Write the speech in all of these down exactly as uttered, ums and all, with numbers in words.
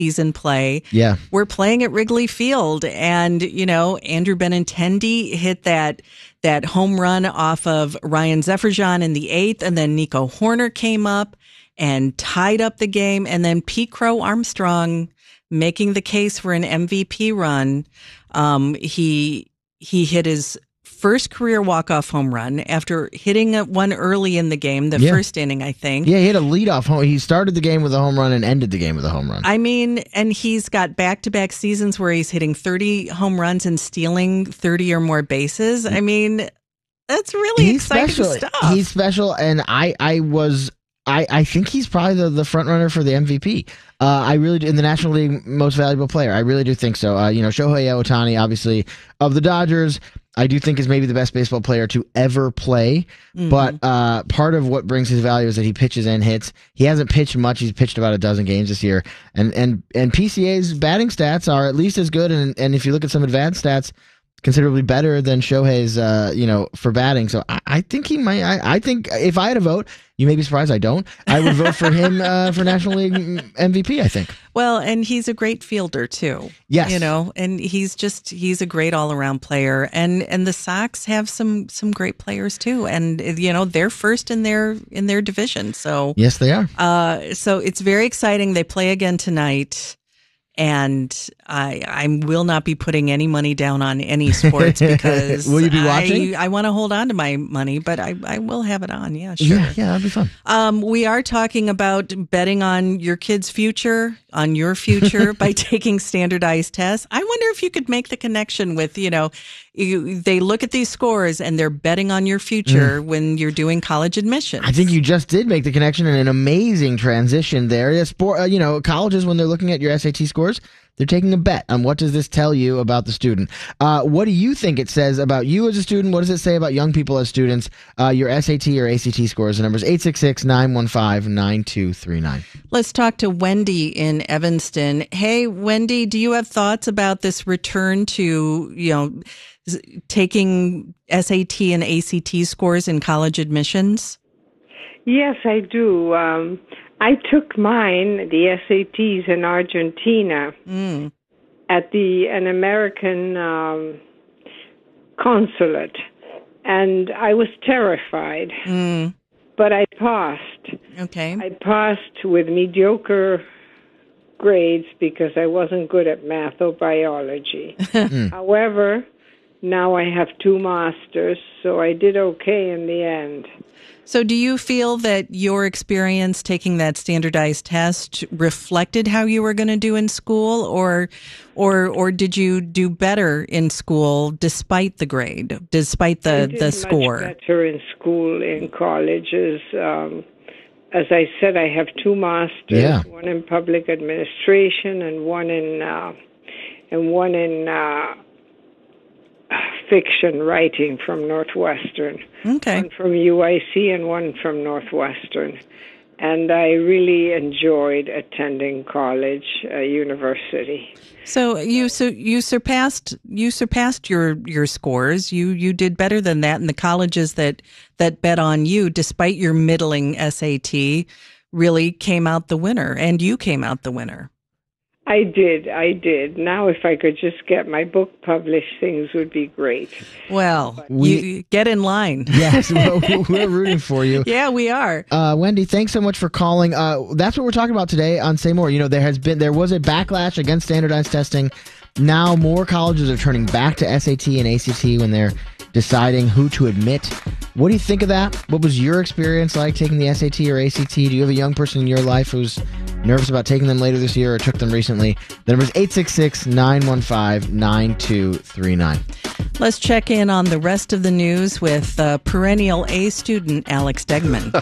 he's in play. Yeah. We're playing at Wrigley Field, and, you know, Andrew Benintendi hit that that home run off of Ryan Zefferjan in the eighth, and then Nico Horner came up and tied up the game, and then Pete Crow Armstrong making the case for an M V P run. Um, he he hit his first career walk-off home run after hitting one early in the game, the Yeah. first inning, I think. Yeah, he hit a leadoff home. He started the game with a home run and ended the game with a home run. I mean, and he's got back-to-back seasons where he's hitting thirty home runs and stealing thirty or more bases. I mean, that's really He's exciting special. stuff. He's special, and I, I was, I, I think he's probably the, the front runner for the M V P. Uh, I really do, in the National League Most Valuable Player. I really do think so. Uh, you know, Shohei Ohtani, obviously of the Dodgers, I do think is maybe the best baseball player to ever play. Mm-hmm. But uh, part of what brings his value is that he pitches and hits. He hasn't pitched much. He's pitched about a dozen games this year, and and and P C A's batting stats are at least as good. And and if you look at some advanced stats, considerably better than Shohei's, uh, you know, for batting. So I, I think he might. I, I think if I had a vote, you may be surprised I don't. I would vote for him uh, for National League M V P. I think. Well, and he's a great fielder too. Yes, you know, and he's just he's a great all around player. And and the Sox have some some great players too. And you know, they're first in their in their division. So yes, they are. Uh, so it's very exciting. They play again tonight. And I I will not be putting any money down on any sports because will you be watching? I, I want to hold on to my money, but I, I will have it on. Yeah, sure. Yeah, yeah, that'd be fun. Um, we are talking about betting on your kid's future, on your future by taking standardized tests. I wonder if you could make the connection with, you know, you, they look at these scores and they're betting on your future mm. when you're doing college admissions. I think you just did make the connection and an amazing transition there. Yeah, sport, uh, you know, colleges, when they're looking at your S A T scores, they're taking a bet on what does this tell you about the student. Uh, what do you think it says about you as a student? What does it say about young people as students? Uh, your S A T or A C T scores. The number is eight six six, nine one five, nine two three nine. Let's talk to Wendy in Evanston. Hey, Wendy, do you have thoughts about this return to, you know, taking S A T and A C T scores in college admissions? Yes, I do. Um, I took mine, the S A Ts, in Argentina mm. at the an American um, consulate, and I was terrified. Mm. But I passed. Okay. I passed with mediocre grades because I wasn't good at math or biology. mm. However, now I have two masters, so I did okay in the end. So do you feel that your experience taking that standardized test reflected how you were going to do in school, or or or did you do better in school despite the grade, despite the, I did the score? Much better in school, in colleges. Um, as I said, I have two masters, yeah. one in public administration and one in uh, and one in uh, fiction writing from Northwestern. Okay. One from U I C and one from Northwestern. And I really enjoyed attending college, uh, university. So you so you surpassed you surpassed your, your scores. You you did better than that, and the colleges that that bet on you, despite your middling S A T, really came out the winner, and you came out the winner. I did, I did. Now, if I could just get my book published, things would be great. Well, we, you get in line. Yes, we're, we're rooting for you. Yeah, we are. Uh, Wendy, thanks so much for calling. Uh, that's what we're talking about today on Say More. You know, there has been there was a backlash against standardized testing. Now more colleges are turning back to S A T and A C T when they're deciding who to admit. What do you think of that? What was your experience like taking the S A T or A C T? Do you have a young person in your life who's nervous about taking them later this year or took them recently? The number is eight six six, nine one five, nine two three nine. Let's check in on the rest of the news with uh, perennial A student Alex Degman.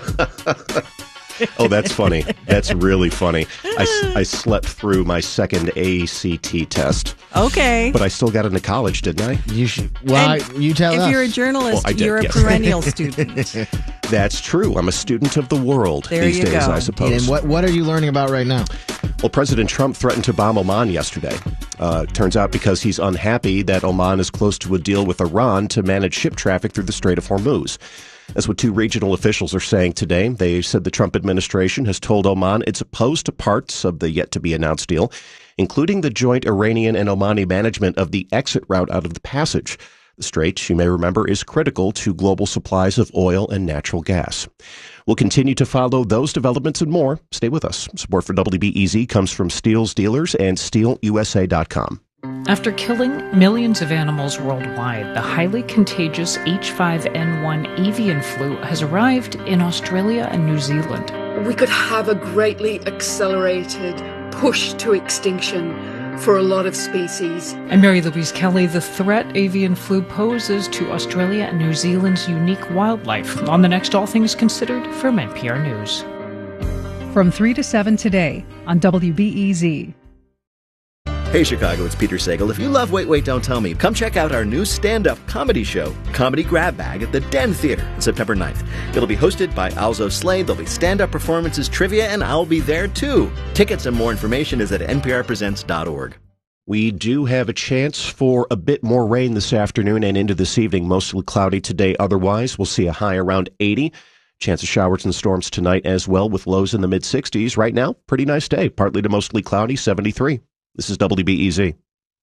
Oh, that's funny. That's really funny. I, I slept through my second A C T test. Okay. But I still got into college, didn't I? You should. Well, I, you tell if us. If you're a journalist, well, did, you're a yes. perennial student. That's true. I'm a student of the world there these you days, go. I suppose. And what, what are you learning about right now? Well, President Trump threatened to bomb Oman yesterday. Uh, turns out because he's unhappy that Oman is close to a deal with Iran to manage ship traffic through the Strait of Hormuz. That's what two regional officials are saying today. They said the Trump administration has told Oman it's opposed to parts of the yet-to-be-announced deal, including the joint Iranian and Omani management of the exit route out of the passage. The strait, you may remember, is critical to global supplies of oil and natural gas. We'll continue to follow those developments and more. Stay with us. Support for W B E Z comes from Steel's dealers and steel u s a dot com. After killing millions of animals worldwide, the highly contagious H five N one avian flu has arrived in Australia and New Zealand. We could have a greatly accelerated push to extinction for a lot of species. I'm Mary Louise Kelly. The threat avian flu poses to Australia and New Zealand's unique wildlife on the next All Things Considered from N P R News. From three to seven today on W B E Z. Hey Chicago, it's Peter Sagal. If you love Wait, Wait, Don't Tell Me, come check out our new stand-up comedy show, Comedy Grab Bag, at the Den Theater on September ninth. It'll be hosted by Alzo Slade, there'll be stand-up performances, trivia, and I'll be there too. Tickets and more information is at n p r presents dot org. We do have a chance for a bit more rain this afternoon and into this evening. Mostly cloudy today otherwise. We'll see a high around eighty. Chance of showers and storms tonight as well, with lows in the mid-sixties. Right now, pretty nice day. Partly to mostly cloudy, seventy-three. This is W B E Z.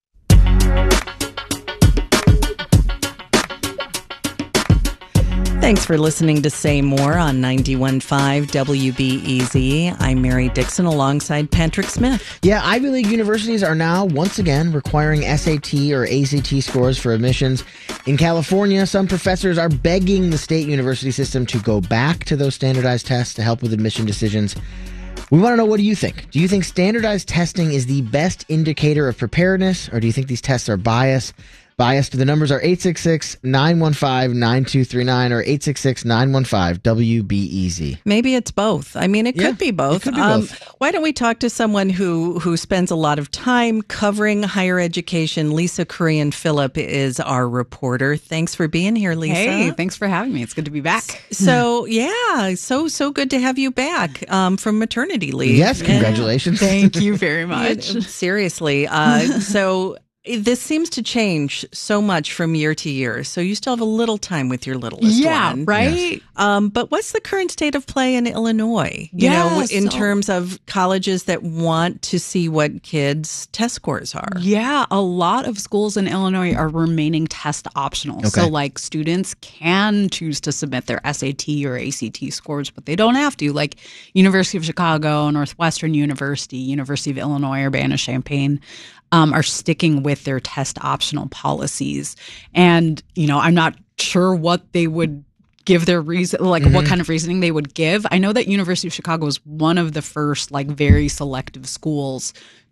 Thanks for listening to Say More on ninety-one point five W B E Z. I'm Mary Dixon alongside Patrick Smith. Yeah, Ivy League universities are now once again requiring S A T or A C T scores for admissions. In California, some professors are begging the state university system to go back to those standardized tests to help with admission decisions. We want to know, what do you think? Do you think standardized testing is the best indicator of preparedness, or do you think these tests are biased? Biased. The numbers are eight six six, nine one five, nine two three nine or eight six six, nine one five, W B E Z. Maybe it's both. I mean, it Yeah, could be both. it could be um, both. Why don't we talk to someone who, who spends a lot of time covering higher education? Lisa Kurian Phillip is our reporter. Thanks for being here, Lisa. Hey, thanks for having me. It's good to be back. So, yeah, so so good to have you back um, from maternity leave. Yes, congratulations. Thank you very much. Seriously. Uh, so this seems to change so much from year to year. So you still have a little time with your littlest Yeah, one. right? Um, but what's the current state of play in Illinois? You Yeah, know, in so- terms of colleges that want to see what kids' test scores are. Yeah, a lot of schools in Illinois are remaining test optional. Okay. So, like, students can choose to submit their S A T or A C T scores, but they don't have to. Like, University of Chicago, Northwestern University, University of Illinois, Urbana-Champaign um, are sticking with their test optional policies. And, you know, I'm not sure what they would give their reason, like Mm-hmm. what kind of reasoning they would give. I know that University of Chicago was one of the first, like, very selective schools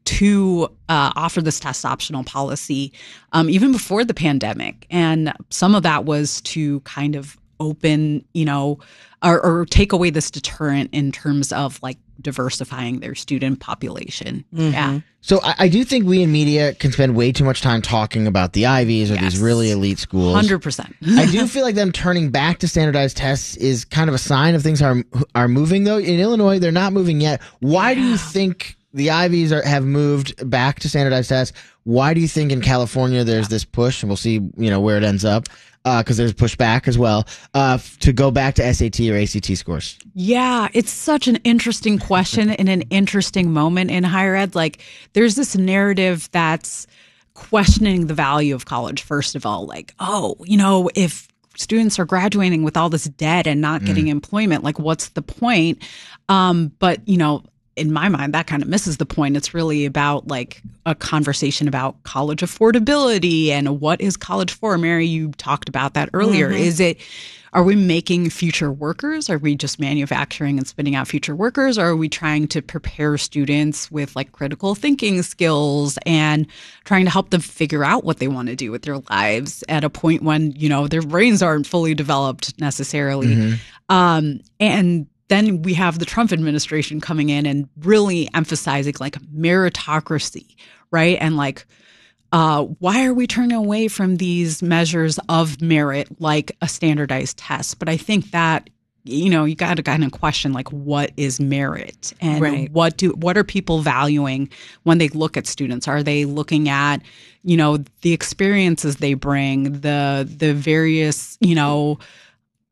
to uh, offer this test optional policy um, even before the pandemic. And some of that was to kind of open, you know, or, or take away this deterrent in terms of like diversifying their student population. Yeah. So I, I do think we in media can spend way too much time talking about the Ivies or Yes. these really elite schools. one hundred percent. I do feel like them turning back to standardized tests is kind of a sign of things are are moving, though. In Illinois, they're not moving yet. Why do you think the Ivies are, have moved back to standardized tests? Why do you think in California there's this push, and we'll see, you know, where it ends up, because uh, there's pushback as well, uh, to go back to S A T or A C T scores? Yeah, it's such an interesting question and an interesting moment in higher ed. Like, there's this narrative that's questioning the value of college, first of all. Like, oh, you know, if students are graduating with all this debt and not getting employment, like, what's the point? Um, but, you know, in my mind, that kind of misses the point. It's really about like a conversation about college affordability and what is college for? Mary, you talked about that earlier. Mm-hmm. Is it, are we making future workers? Are we just manufacturing and spitting out future workers? Or are we trying to prepare students with like critical thinking skills and trying to help them figure out what they want to do with their lives at a point when, you know, their brains aren't fully developed necessarily? Mm-hmm. Um, and then we have the Trump administration coming in and really emphasizing like meritocracy, right? And like, uh, why are we turning away from these measures of merit, like a standardized test? But I think that, you know, you got to kind of question like, what is merit, and Right. what do what are people valuing when they look at students? Are they looking at, you know, the experiences they bring, the the various, you know,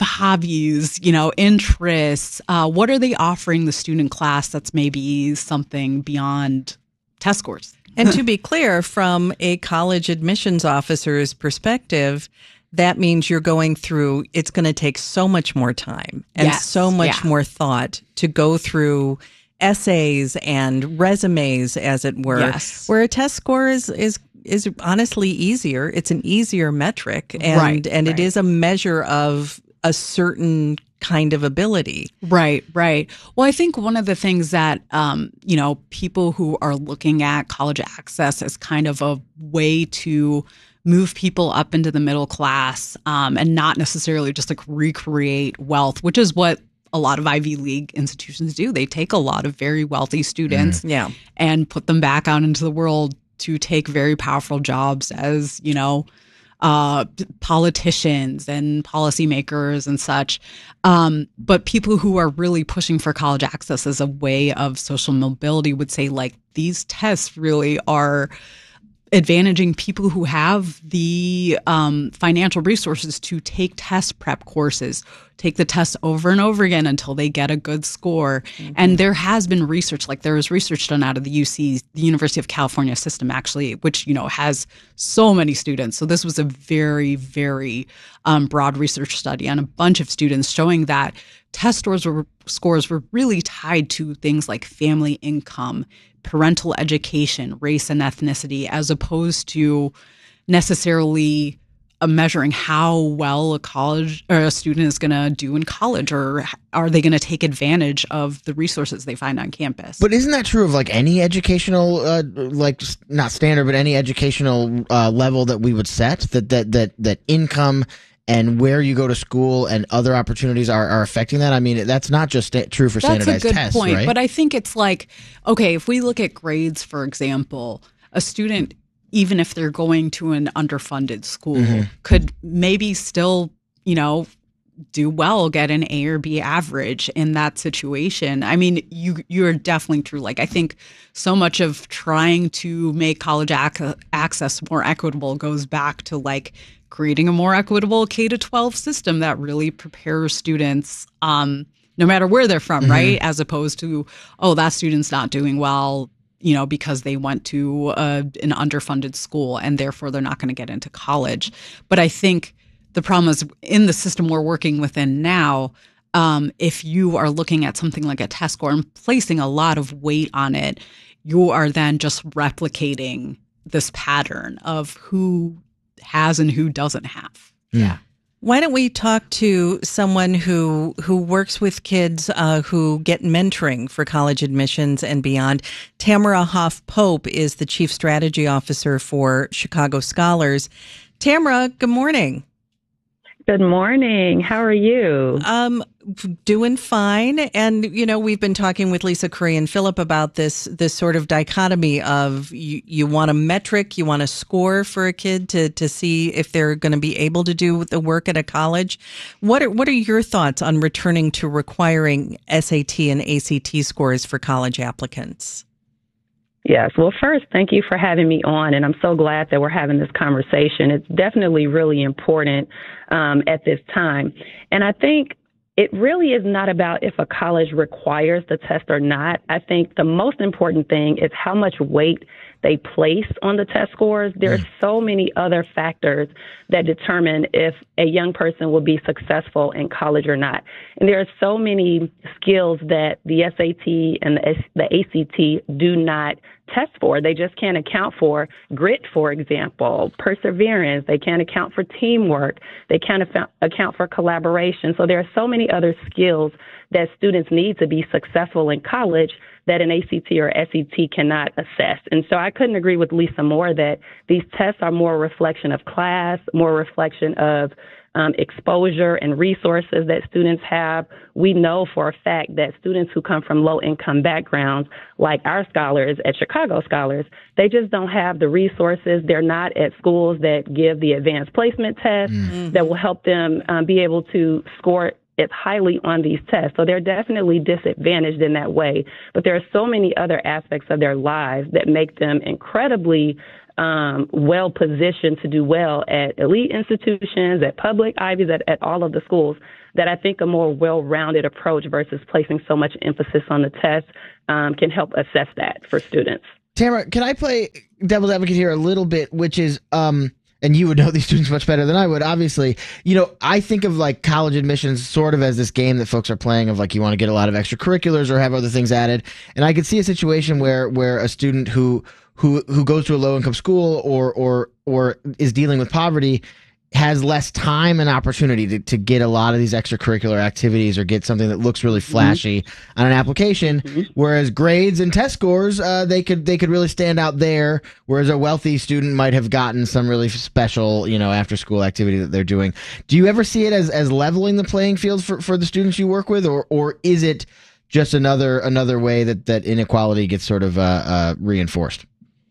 hobbies, you know, interests? Uh, what are they offering the student class that's maybe something beyond test scores? And to be clear, from a college admissions officer's perspective, that means you're going through, it's going to take so much more time and Yes, so much yeah. more thought to go through essays and resumes, as it were, Yes. where a test score is, is is honestly easier. It's an easier metric, and, Right, and right. it is a measure of a certain kind of ability. Right, right. Well, I think one of the things that, um, you know, people who are looking at college access as kind of a way to move people up into the middle class um, and not necessarily just like recreate wealth, which is what a lot of Ivy League institutions do. They take a lot of very wealthy students Yeah. and put them back out into the world to take very powerful jobs as, you know, uh, politicians and policymakers and such. Um, but people who are really pushing for college access as a way of social mobility would say, like, these tests really are advantaging people who have the um, financial resources to take test prep courses, take the test over and over again until they get a good score. Mm-hmm. And there has been research, like there was research done out of the U C, the University of California system, actually, which, you know, has so many students. So this was a very, very um, broad research study on a bunch of students showing that test scores were, scores were really tied to things like family income, parental education, race and ethnicity, as opposed to necessarily uh, measuring how well a college or a student is going to do in college, or are they going to take advantage of the resources they find on campus. But isn't that true of like any educational, uh, like not standard, but any educational uh, level that we would set? That that that that income and where you go to school and other opportunities are, are affecting that? I mean, that's not just sta- true for standardized That's a good tests, point, right? but I think it's like, okay, if we look at grades, for example, a student, even if they're going to an underfunded school, Mm-hmm. could maybe still, you know, do well, get an A or B average in that situation. I mean, you you're definitely true. Like, I think so much of trying to make college ac- access more equitable goes back to like creating a more equitable K to twelve system that really prepares students, um, no matter where they're from, Mm-hmm. right? As opposed to, oh, that student's not doing well, you know, because they went to a, an underfunded school and therefore they're not going to get into college. But I think the problem is in the system we're working within now, um, if you are looking at something like a test score and placing a lot of weight on it, you are then just replicating this pattern of who has and who doesn't have. Yeah. Why don't we talk to someone who who works with kids uh, who get mentoring for college admissions and beyond? Tamara Hoff Pope is the Chief Strategy Officer for Chicago Scholars. Tamara, good morning. Good morning. How are you? Um, doing fine. And, you know, we've been talking with Lisa Curry and Philip about this, this sort of dichotomy of you, you want a metric, you want a score for a kid to, to see if they're going to be able to do the work at a college. What are, what are your thoughts on returning to requiring S A T and A C T scores for college applicants? Yes. Well, first, thank you for having me on, and I'm so glad that we're having this conversation. It's definitely really important um, at this time. And I think it really is not about if a college requires the test or not. I think the most important thing is how much weight they place on the test scores. There are so many other factors that determine if a young person will be successful in college or not. And there are so many skills that the S A T and the, the A C T do not test for. They just can't account for grit, for example, perseverance. They can't account for teamwork. They can't account for collaboration. So there are so many other skills that students need to be successful in college that an A C T or S A T cannot assess. And so I couldn't agree with Lisa more that these tests are more a reflection of class, more a reflection of um, exposure and resources that students have. We know for a fact that students who come from low-income backgrounds, like our scholars at Chicago Scholars, they just don't have the resources. They're not at schools that give the advanced placement test mm-hmm. that will help them um, be able to score it's highly on these tests. So they're definitely disadvantaged in that way. But there are so many other aspects of their lives that make them incredibly um, well positioned to do well at elite institutions, at public Ivies, at, at all of the schools, that I think a more well-rounded approach versus placing so much emphasis on the test um, can help assess that for students. Tamara, can I play devil's advocate here a little bit, which is, um, and you would know these students much better than I would, obviously. You know, I think of like college admissions sort of as this game that folks are playing of like you want to get a lot of extracurriculars or have other things added. And I could see a situation where where a student who who who goes to a low income school or or or is dealing with poverty has less time and opportunity to, to get a lot of these extracurricular activities or get something that looks really flashy mm-hmm. on an application. Mm-hmm. Whereas grades and test scores, uh, they could they could really stand out there. Whereas a wealthy student might have gotten some really special, you know, after school activity that they're doing. Do you ever see it as, as leveling the playing field for, for the students you work with, or or is it just another another way that, that inequality gets sort of uh, uh, reinforced?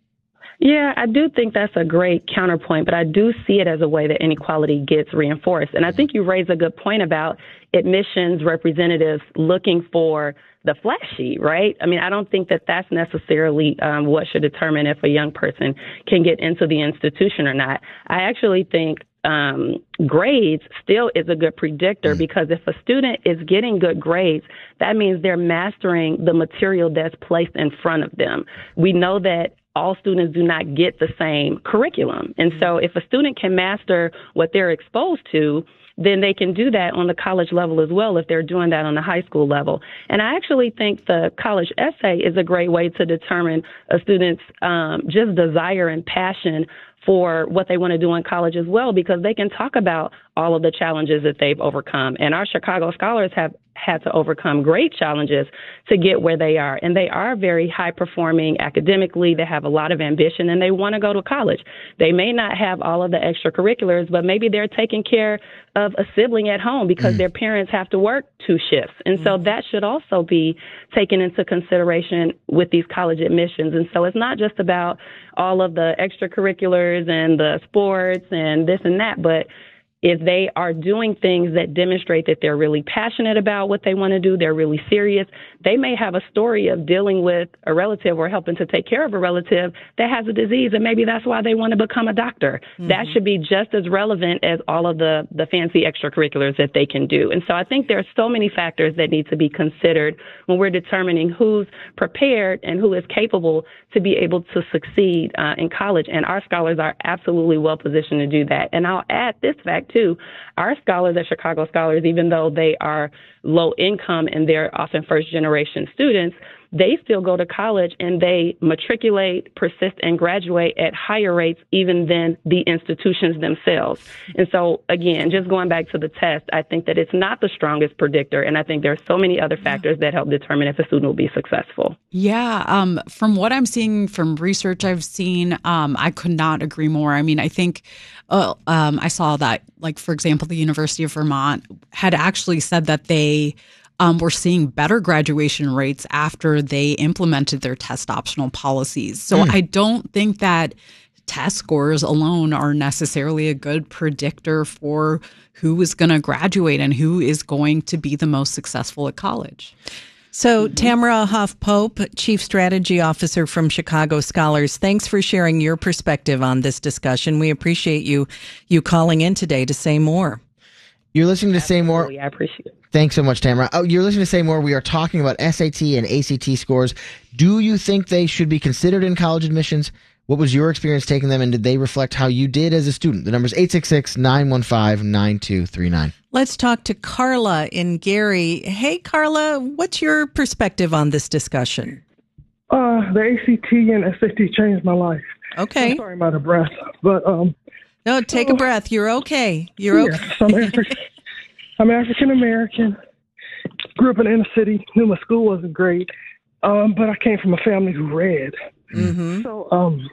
Yeah, I do think that's a great counterpoint, but I do see it as a way that inequality gets reinforced. And I think you raise a good point about admissions representatives looking for the flashy, right? I mean, I don't think that that's necessarily um, what should determine if a young person can get into the institution or not. I actually think um, grades still is a good predictor, because if a student is getting good grades, that means they're mastering the material that's placed in front of them. We know that all students do not get the same curriculum. And so if a student can master what they're exposed to, then they can do that on the college level as well if they're doing that on the high school level. And I actually think the college essay is a great way to determine a student's um, just desire and passion for what they want to do in college as well, because they can talk about all of the challenges that they've overcome. And our Chicago scholars have had to overcome great challenges to get where they are. And they are very high performing academically. They have a lot of ambition and they want to go to college. They may not have all of the extracurriculars, but maybe they're taking care of a sibling at home because mm. their parents have to work two shifts. And mm. so that should also be taken into consideration with these college admissions. And so it's not just about all of the extracurriculars and the sports and this and that, but if they are doing things that demonstrate that they're really passionate about what they want to do, they're really serious, they may have a story of dealing with a relative or helping to take care of a relative that has a disease, and maybe that's why they want to become a doctor. Mm-hmm. That should be just as relevant as all of the, the fancy extracurriculars that they can do. And so I think there are so many factors that need to be considered when we're determining who's prepared and who is capable to be able to succeed uh, in college. And our scholars are absolutely well positioned to do that. And I'll add this fact, too. Our scholars at Chicago Scholars, even though they are low income and they're often first generation students, they still go to college and they matriculate, persist, and graduate at higher rates even than the institutions themselves. And so, again, just going back to the test, I think that it's not the strongest predictor, and I think there are so many other factors that help determine if a student will be successful. Yeah, um, from what I'm seeing from research I've seen, um, I could not agree more. I mean, I think uh, um, I saw that, like, for example, the University of Vermont had actually said that they Um, we're seeing better graduation rates after they implemented their test optional policies. So mm. I don't think that test scores alone are necessarily a good predictor for who is going to graduate and who is going to be the most successful at college. So Tamara Hoff Pope, Chief Strategy Officer from Chicago Scholars, thanks for sharing your perspective on this discussion. We appreciate you you calling in today to say more. You're listening to Say More. I appreciate it. Thanks so much, Tamara. Oh, you're listening to Say More. We are talking about S A T and A C T scores. Do you think they should be considered in college admissions? What was your experience taking them, and did they reflect how you did as a student? The number is eight six six, nine one five, nine two three nine. Let's talk to Carla in Gary. Hey, Carla, what's your perspective on this discussion? Uh, the A C T and S A T changed my life. Okay. I'm sorry, I'm out of breath, but um. No, take a breath. You're okay. You're yeah, okay. I'm, Afri- I'm African American. Grew up in the inner city. Knew my school wasn't great, um, but I came from a family who read. Mm-hmm. So um,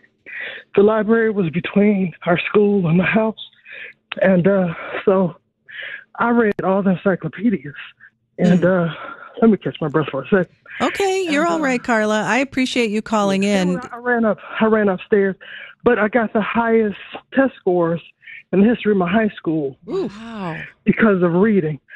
the library was between our school and the house, and uh, so I read all the encyclopedias. And mm. uh, let me catch my breath for a second. Okay, you're and, all right, Carla. I appreciate you calling in. I ran up. I ran upstairs. But I got the highest test scores in the history of my high school. Ooh, wow. Because of reading.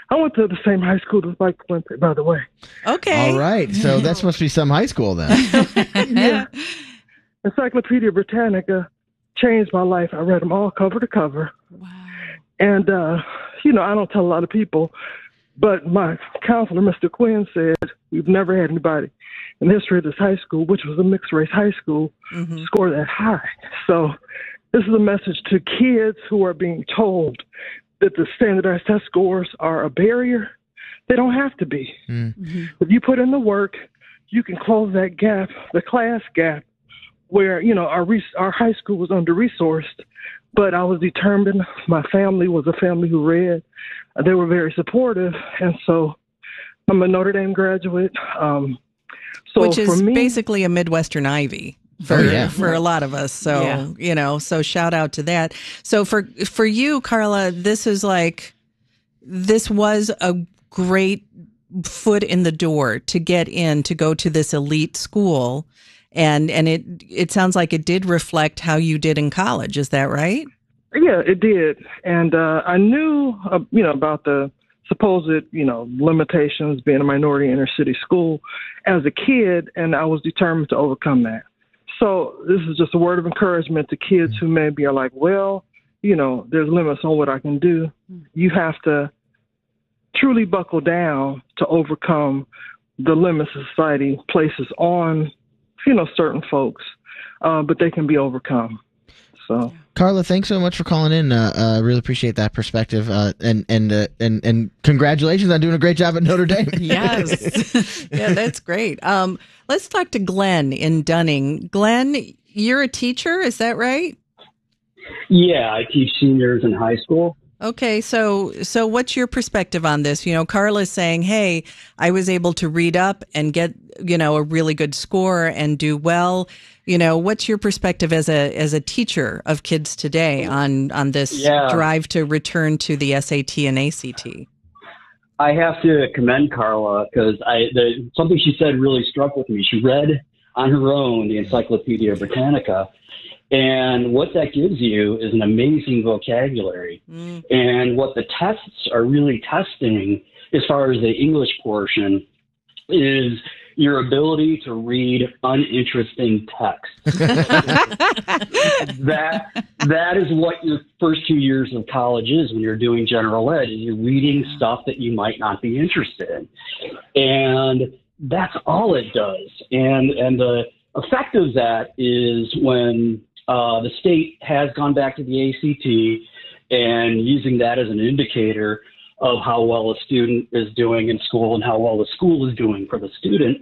I went to the same high school as Mike Fuente, by the way. Okay. All right. So that's supposed to be some high school then. Yeah. Encyclopedia Britannica changed my life. I read them all cover to cover. Wow. And, uh, you know, I don't tell a lot of people, but my counselor, Mister Quinn, said we've never had anybody in the history of this high school, which was a mixed-race high school, mm-hmm. score that high. So this is a message to kids who are being told that the standardized test scores are a barrier. They don't have to be. Mm-hmm. If you put in the work, you can close that gap, the class gap, where, you know, our re- our high school was under-resourced, but I was determined. My family was a family who read. They were very supportive, and so I'm a Notre Dame graduate. Um, so Which is for me, basically a Midwestern Ivy for oh, yeah. for a lot of us. So, yeah. you know, so shout out to that. So for for you, Carla, this is like, this was a great foot in the door to get in, to go to this elite school. And and it it sounds like it did reflect how you did in college. Is that right? Yeah, it did. And uh, I knew, uh, you know, about the supposed, you know, limitations being a minority inner city school as a kid, and I was determined to overcome that. So this is just a word of encouragement to kids who maybe are like, well, you know, there's limits on what I can do. You have to truly buckle down to overcome the limits society places on, you know, certain folks, uh, but they can be overcome. So, Carla, thanks so much for calling in. Uh, uh, really appreciate that perspective, uh, and and uh, and and congratulations on doing a great job at Notre Dame. Yes, yeah, that's great. Um, let's talk to Glenn in Dunning. Glenn, you're a teacher, is that right? Yeah, I teach seniors in high school. Okay, so so what's your perspective on this? You know, Carla's saying, hey, I was able to read up and get, you know, a really good score and do well. You know, what's your perspective as a as a teacher of kids today on, on this yeah. drive to return to the S A T and A C T? I have to commend Carla because I the, something she said really struck with me. She read on her own the Encyclopedia Britannica. And what that gives you is an amazing vocabulary. Mm. And what the tests are really testing, as far as the English portion, is your ability to read uninteresting text. that that is what your first two years of college is when you're doing general ed, is you're reading stuff that you might not be interested in. And that's all it does. And and the effect of that is when uh, the state has gone back to the A C T and using that as an indicator of how well a student is doing in school and how well the school is doing for the student,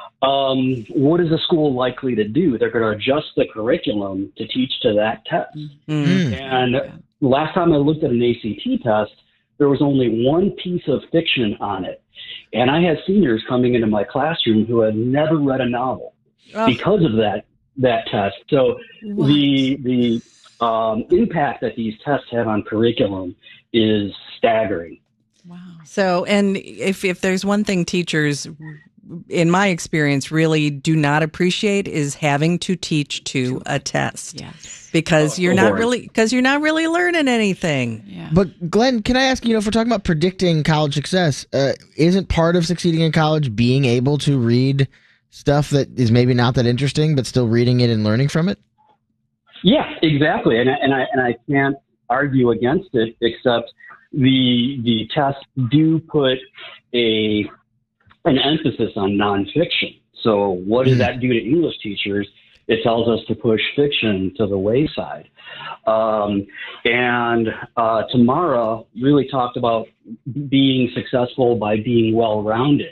um, what is the school likely to do? They're going to adjust the curriculum to teach to that test. Mm-hmm. And last time I looked at an A C T test, there was only one piece of fiction on it. And I had seniors coming into my classroom who had never read a novel oh. because of that that test. So what? the the um, impact that these tests have on curriculum is staggering. Wow. So, and if if there's one thing teachers, in my experience, really do not appreciate is having to teach to a test. Yes. Because oh, you're oh, not Lord. really because you're not really learning anything. Yeah. But Glenn, can I ask, you know, if we're talking about predicting college success, uh, isn't part of succeeding in college being able to read stuff that is maybe not that interesting, but still reading it and learning from it? Yeah, exactly. And I, and I and I can't argue against it, except the the tests do put a an emphasis on nonfiction. So what does that do to English teachers? It tells us to push fiction to the wayside. Um, and uh, Tamara really talked about being successful by being well-rounded.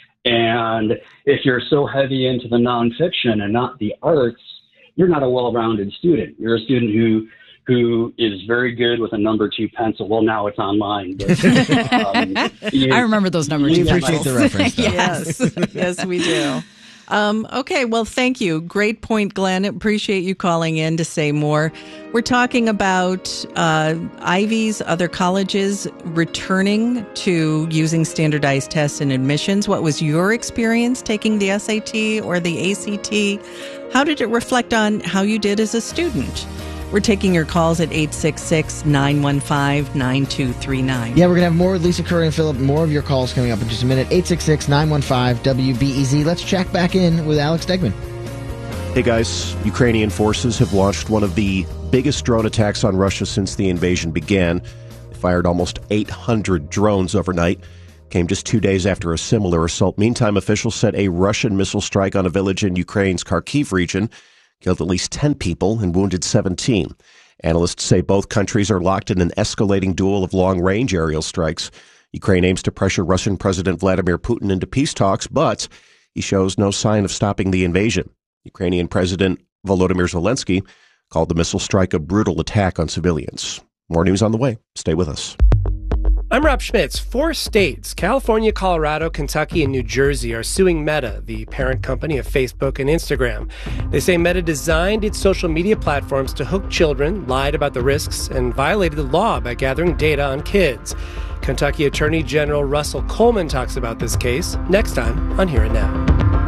And if you're so heavy into the nonfiction and not the arts, you're not a well-rounded student. You're a student who who is very good with a number two pencil. Well, now it's online. But, um, you, I remember those number we two appreciate pencils. the reference. Though. Yes, yes, we do. Um, okay, well, thank you. Great point, Glenn. Appreciate you calling in to say more. We're talking about uh, Ivies, other colleges returning to using standardized tests and admissions. What was your experience taking the S A T or the A C T? How did it reflect on how you did as a student? We're taking your calls at eight six six, nine one five, nine two three nine. Yeah, we're going to have more with Lisa Curry and Philip, more of your calls coming up in just a minute. eight six six, nine one five, W B E Z. Let's check back in with Alex Degman. Hey guys, Ukrainian forces have launched one of the biggest drone attacks on Russia since the invasion began. They fired almost eight hundred drones overnight. Came just two days after a similar assault. Meantime, officials said a Russian missile strike on a village in Ukraine's Kharkiv region killed at least ten people and wounded seventeen. Analysts say both countries are locked in an escalating duel of long-range aerial strikes. Ukraine aims to pressure Russian President Vladimir Putin into peace talks, but he shows no sign of stopping the invasion. Ukrainian President Volodymyr Zelensky called the missile strike a brutal attack on civilians. More news on the way. Stay with us. I'm Rob Schmitz. Four states, California, Colorado, Kentucky, and New Jersey, are suing Meta, the parent company of Facebook and Instagram. They say Meta designed its social media platforms to hook children, lied about the risks, and violated the law by gathering data on kids. Kentucky Attorney General Russell Coleman talks about this case next time on Here and Now.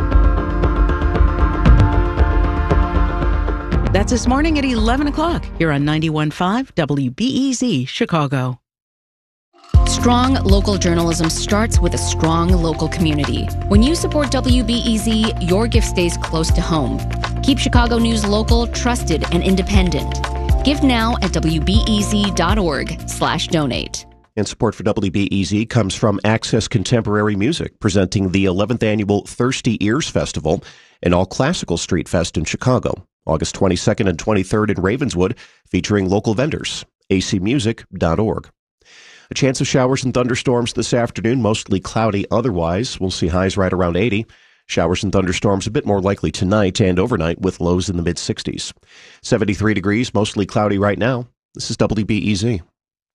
That's this morning at eleven o'clock here on ninety-one point five W B E Z Chicago. Strong local journalism starts with a strong local community. When you support W B E Z, your gift stays close to home. Keep Chicago news local, trusted, and independent. Give now at W B E Z dot org slash donate. And support for W B E Z comes from Access Contemporary Music, presenting the eleventh annual Thirsty Ears Festival and All Classical Street Fest in Chicago, August twenty-second and twenty-third in Ravenswood, featuring local vendors. A C music dot org. A chance of showers and thunderstorms this afternoon, mostly cloudy otherwise. We'll see highs right around eighty. Showers and thunderstorms a bit more likely tonight and overnight with lows in the mid-sixties. seventy-three degrees, mostly cloudy right now. This is W B E Z.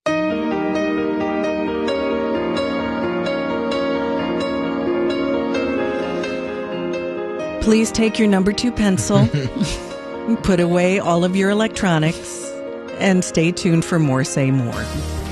Please take your number two pencil, put away all of your electronics, and stay tuned for more Say More.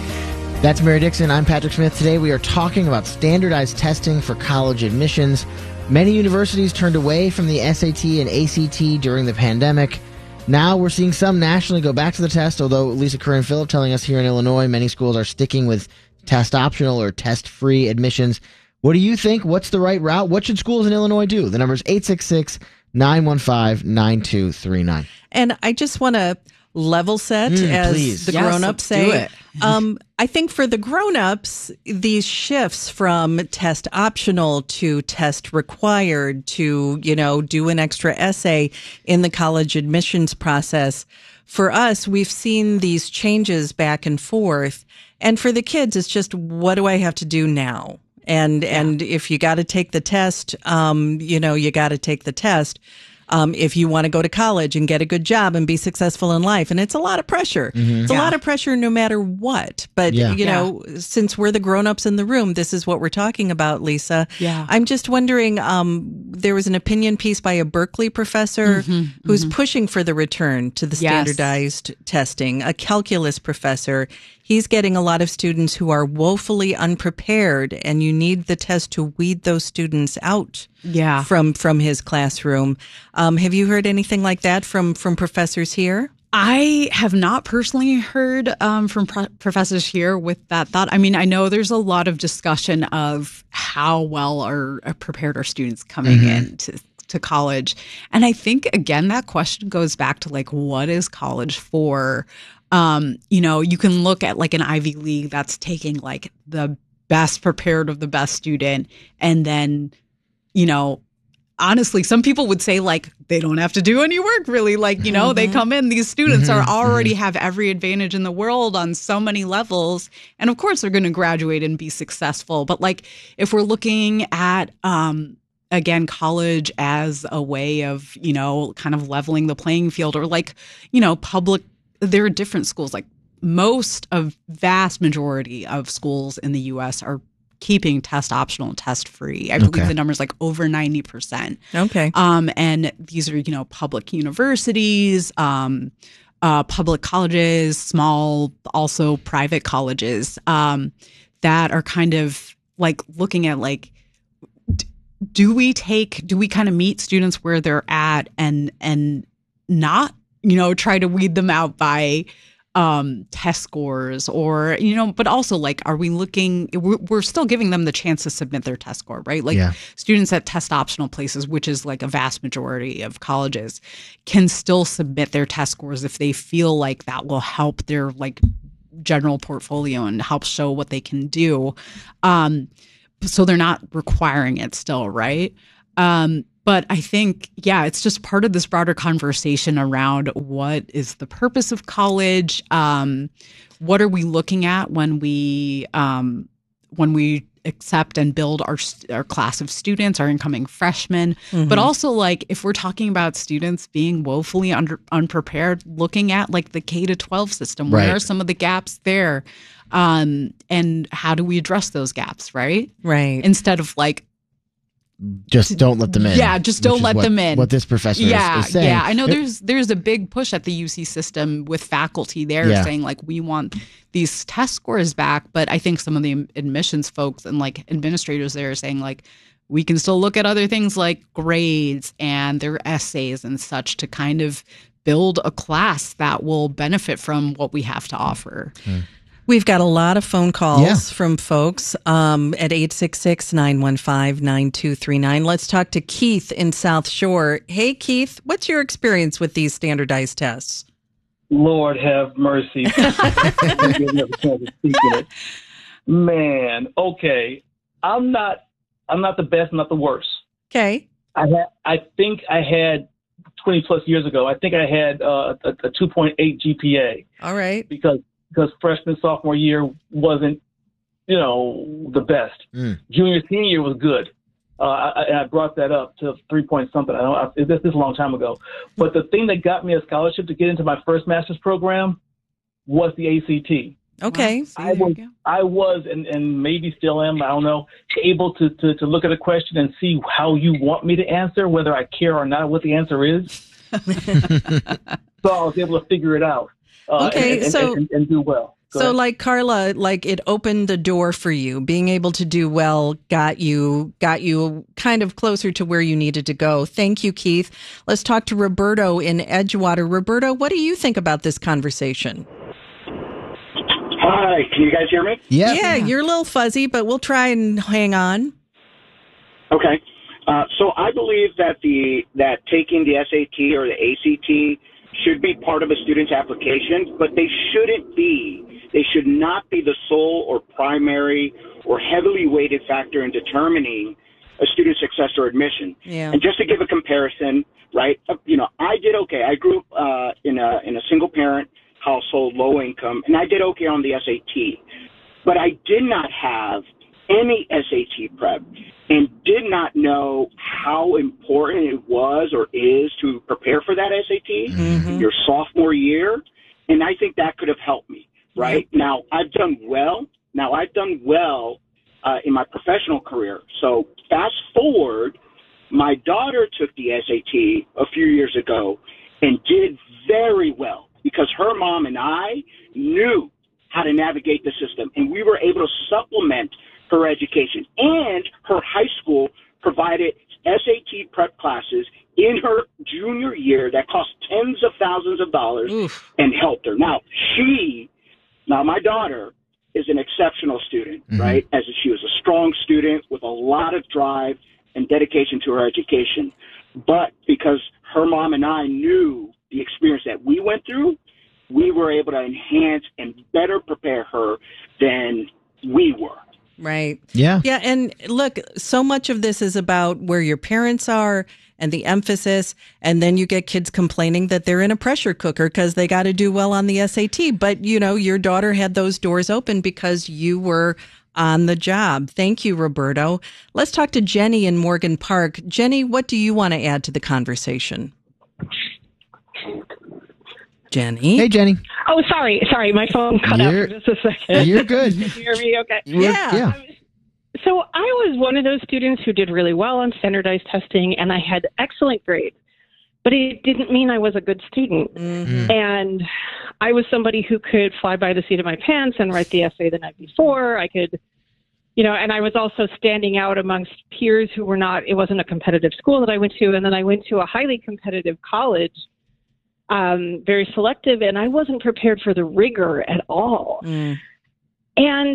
That's Mary Dixon. I'm Patrick Smith. Today we are talking about standardized testing for college admissions. Many universities turned away from the S A T and A C T during the pandemic. Now we're seeing some nationally go back to the test, although Lisa Curry and Philip telling us here in Illinois, many schools are sticking with test optional or test-free admissions. What do you think? What's the right route? What should schools in Illinois do? The number is eight six six, nine one five, nine two three nine. And I just want to level set, Mm, as please. the Yes, grown-ups let's do say. it. um, I think for the grown-ups, these shifts from test optional to test required to, you know, do an extra essay in the college admissions process. For us, we've seen these changes back and forth. And for the kids, it's just, what do I have to do now? And yeah. and if you got to take the test, um, you know, you got to take the test. Um, if you want to go to college and get a good job and be successful in life. And it's a lot of pressure. Mm-hmm. It's yeah. a lot of pressure no matter what. But, yeah. you know, yeah. since we're the grown-ups in the room, this is what we're talking about, Lisa. Yeah. I'm just wondering, um, there was an opinion piece by a Berkeley professor mm-hmm. who's mm-hmm. pushing for the return to the standardized yes. testing, a calculus professor. He's getting a lot of students who are woefully unprepared, and you need the test to weed those students out yeah. from from his classroom. Um, have you heard anything like that from, from professors here? I have not personally heard um, from pro- professors here with that thought. I mean, I know there's a lot of discussion of how well are, are prepared our students coming mm-hmm. in to, to college. And I think, again, that question goes back to, like, what is college for? Um, you know, you can look at like an Ivy League that's taking like the best prepared of the best student. And then, you know, honestly, some people would say like they don't have to do any work really. Like, you know, mm-hmm. they come in, these students mm-hmm. are already mm-hmm. have every advantage in the world on so many levels. And of course, they're going to graduate and be successful. But like if we're looking at, um, again, college as a way of, you know, kind of leveling the playing field, or like, you know, public. There are different schools, like most of vast majority of schools in the U S are keeping test optional and test free. I believe okay. the number is like over ninety percent. Okay. Um, and these are, you know, public universities, um, uh, public colleges, small, also private colleges, um, that are kind of like looking at like, d- do we take, do we kind of meet students where they're at and, and not you know, try to weed them out by um, test scores or, you know, but also like, are we looking, we're, we're still giving them the chance to submit their test score, right? Like Yeah. students at test optional places, which is like a vast majority of colleges, can still submit their test scores if they feel like that will help their like general portfolio and help show what they can do. Um, so they're not requiring it still, right? Um, But I think, yeah, it's just part of this broader conversation around what is the purpose of college? Um, what are we looking at when we um, when we accept and build our our class of students, our incoming freshmen? Mm-hmm. But also, like, if we're talking about students being woefully under, unprepared, looking at like the K to twelve system, Right. where are some of the gaps there, um, and how do we address those gaps? Right, right. Instead of like. Just don't let them in. Yeah, just which don't is let what- them in. What this professor is- yeah, is, saying. Yeah, I know It- there's there's a big push at the U C system with faculty there Yeah. saying like we want these test scores back, but I think some of the admissions folks and like administrators there are saying like we can still look at other things like grades and their essays and such to kind of build a class that will benefit from what we have to offer. Hmm. We've got a lot of phone calls Yeah. from folks um, at eight six six, nine one five, nine two three nine. Let's talk to Keith in South Shore. Hey, Keith, what's your experience with these standardized tests? Lord have mercy. Man, okay. I'm not I'm not the best, not the worst. Okay. I had I think I had twenty plus years ago, I think I had uh, a, a two point eight G P A. All right. Because because freshman, sophomore year wasn't, you know, the best. Mm. Junior, senior year was good. Uh, I, and I brought that up to three point something. I don't. I, this, this is a long time ago. But the thing that got me a scholarship to get into my first master's program was the A C T. Okay. I was, I was, and, and maybe still am, I don't know, able to, to, to look at a question and see how you want me to answer, whether I care or not what the answer is. So I was able to figure it out. Uh, Okay, and, and, so- and, and do well. Go So ahead. like Carla, like it opened the door for you. Being able to do well got you got you kind of closer to where you needed to go. Thank you, Keith. Let's talk to Roberto in Edgewater. Roberto, what do you think about this conversation? Hi, can you guys hear me? Yeah, you're a little fuzzy, but we'll try and hang on. Okay. Uh, so I believe that the that taking the S A T or the A C T should be part of a student's application, but they shouldn't be. They should not be the sole or primary or heavily weighted factor in determining a student's success or admission. Yeah. And just to give a comparison, right? uh, You know, I did okay. I grew up uh, in a in a single parent household, low income, and I did okay on the S A T. But I did not have any S A T prep and did not know how important it was or is to prepare for that S A T Mm-hmm. your sophomore year. And I think that could have helped me, right? Now, I've done well. Now, I've done well uh, in my professional career. So fast forward, my daughter took the S A T a few years ago and did very well because her mom and I knew how to navigate the system, and we were able to supplement her education. And her high school provided S A T prep classes in her junior year that cost tens of thousands of dollars and helped her. Now, she, now my daughter is an exceptional student, Mhm. right? As she was a strong student with a lot of drive and dedication to her education. But because her mom and I knew the experience that we went through, we were able to enhance and better prepare her than we were. Right. Yeah. Yeah. And look, so much of this is about where your parents are and the emphasis. And then you get kids complaining that they're in a pressure cooker because they got to do well on the S A T. But, you know, your daughter had those doors open because you were on the job. Thank you, Roberto. Let's talk to Jenny in Morgan Park. Jenny, what do you want to add to the conversation? Jenny. Hey, Jenny. Oh, sorry. Sorry. My phone cut out You're- for just a second. you're good. Can you hear me? Okay. We're- yeah. Um, so I was one of those students who did really well on standardized testing, and I had excellent grades. But it didn't mean I was a good student. Mm-hmm. And I was somebody who could fly by the seat of my pants and write the essay the night before. I could, you know, and I was also standing out amongst peers who were not, it wasn't a competitive school that I went to. And then I went to a highly competitive college. um, very selective, and I wasn't prepared for the rigor at all. Mm. And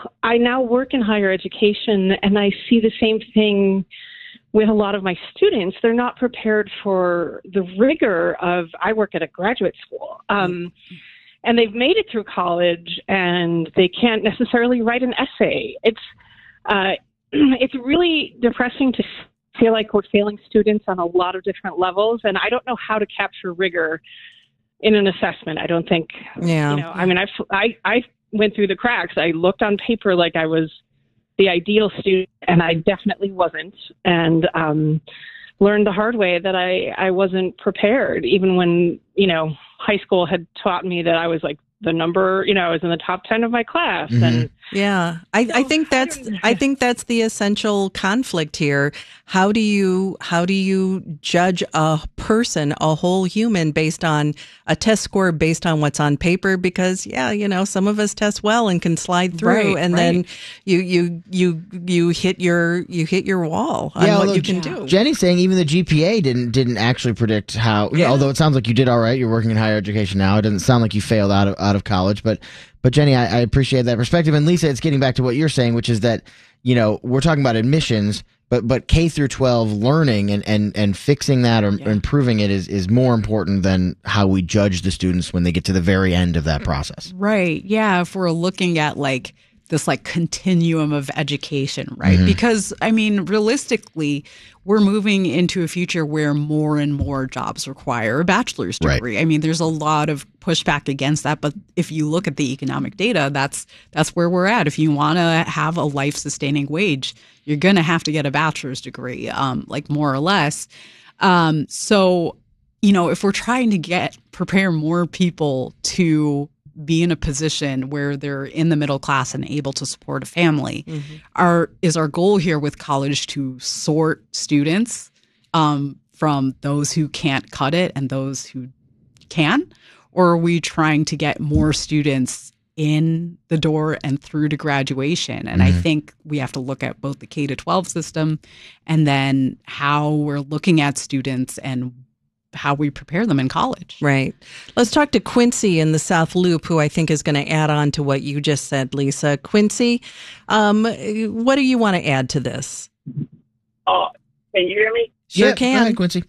I now work in higher education, and I see the same thing with a lot of my students. They're not prepared for the rigor of, I work at a graduate school, um, and they've made it through college, and they can't necessarily write an essay. It's uh, it's really depressing to feel like we're failing students on a lot of different levels, and I don't know how to capture rigor in an assessment. I don't think, yeah. you know, I mean, I, I, I went through the cracks. I looked on paper like I was the ideal student, and I definitely wasn't, and um, learned the hard way that I, I wasn't prepared, even when, you know, high school had taught me that I was like the number, you know, I was in the top ten of my class. Mm-hmm. And yeah, I, so, I think that's, I, I think that's the essential conflict here. How do you, how do you judge a person, a whole human, based on a test score, based on what's on paper? Because yeah, you know, some of us test well and can slide through, right, and right. then you, you, you, you hit your, you hit your wall on yeah, what you can yeah. do. Jenny's saying even the G P A didn't, didn't actually predict how, Yeah. although it sounds like you did all right. You're working in higher education now. It doesn't sound like you failed out of, out of college, but, but Jenny, I, I appreciate that perspective. And Lisa, it's getting back to what you're saying, which is that, you know, we're talking about admissions, but but K through twelve learning and, and, and fixing that or Yeah. improving it is, is more important than how we judge the students when they get to the very end of that process. Right. Yeah. If we're looking at like this like continuum of education, right? Mhm. Because I mean, realistically, we're moving into a future where more and more jobs require a bachelor's degree. Right. I mean, there's a lot of pushback against that, but if you look at the economic data, that's that's where we're at. If you want to have a life-sustaining wage, you're going to have to get a bachelor's degree, um, like more or less. Um, so, you know, if we're trying to get prepare more people to be in a position where they're in the middle class and able to support a family, Mm-hmm. our is our goal here with college to sort students um, from those who can't cut it and those who can? Or are we trying to get more students in the door and through to graduation? And Mm-hmm. I think we have to look at both the K to twelve system and then how we're looking at students and how we prepare them in college. Right. Let's talk to Quincy in the South Loop, who I think is going to add on to what you just said, Lisa. Quincy, um, what do you want to add to this? Uh, can you hear me? Sure yeah, can. Go ahead, Quincy.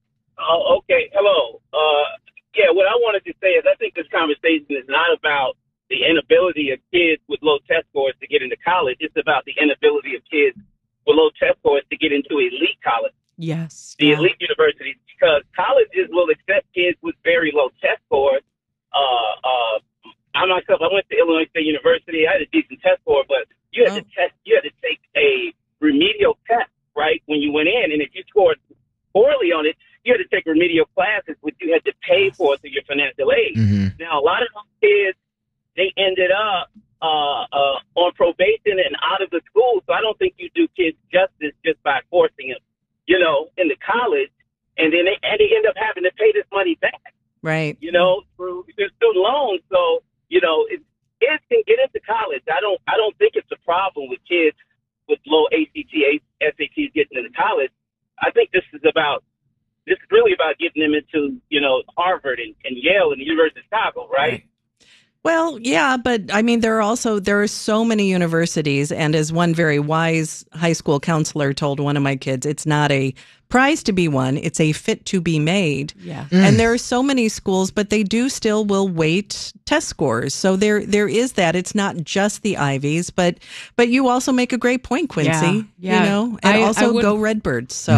Oh, okay. Hello. Uh, yeah, what I wanted to say is I think this conversation is not about the inability of kids with low test scores to get into college. It's about the inability of kids with low test scores to get into elite college. Yes. The yeah. elite universities, because colleges will accept kids with very low test scores. Uh, uh, I myself, I went to Illinois State University. I had a decent test score, but you had Oh. to test, you had to take a remedial test, right, when you went in. And if you scored poorly on it, you had to take remedial classes, which you had to pay for through your financial aid. Mhm. Now, a lot of those kids, they ended up uh, uh, on probation and out of the school. So I don't think you do kids justice just by forcing them, you know, into college, and then they and they end up having to pay this money back, Right. you know, through through student loans. So you know, it, kids can get into college. I don't I don't think it's a problem with kids with low A C T, S A Ts getting into college. I think this is about this is really about getting them into, you know, Harvard and, and Yale and the University of Chicago, right? Right. Well, yeah, but I mean, there are also, there are so many universities. And as one very wise high school counselor told one of my kids, it's not a prize to be won, it's a fit to be made. Yeah. Mm. And there are so many schools, but they do still will weight test scores. So there, there is that. It's not just the Ivies, but, but you also make a great point, Quincy, Yeah, yeah. you know, and I- also I would- go Redbirds. So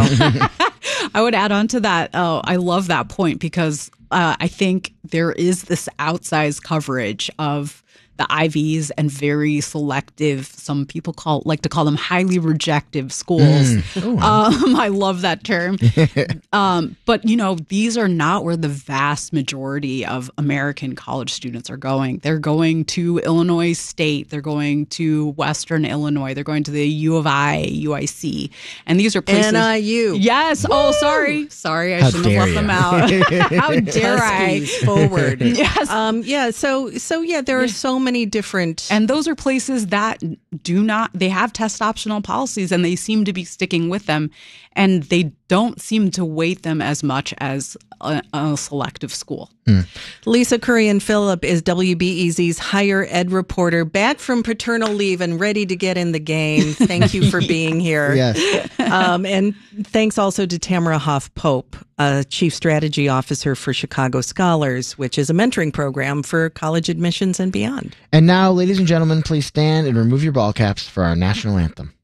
I would add on to that. Oh, I love that point because uh, I think there is this outsized coverage of the Ivies and very selective, some people call like to call them highly rejective schools. Mm. Oh, wow. Um, I love that term. um, but, you know, these are not where the vast majority of American college students are going. They're going to Illinois State. They're going to Western Illinois. They're going to the U of I, U I C. And these are places. N I U. Yes. Oh, sorry. Sorry. I How shouldn't have left dare them ya. out. How dare I? Huskies forward. Yes. Um, yeah. So, so yeah, there are so many different. And those are places that do not, they have test optional policies and they seem to be sticking with them. And they don't seem to weight them as much as a, a selective school. Mm. Lisa Kurian-Phillip is W B E Z's higher ed reporter, back from paternal leave and ready to get in the game. Thank you for being here. Yes. Um, and thanks also to Tamara Hoff-Pope, uh, Chief Strategy Officer for Chicago Scholars, which is a mentoring program for college admissions and beyond. And now, ladies and gentlemen, please stand and remove your ball caps for our national anthem.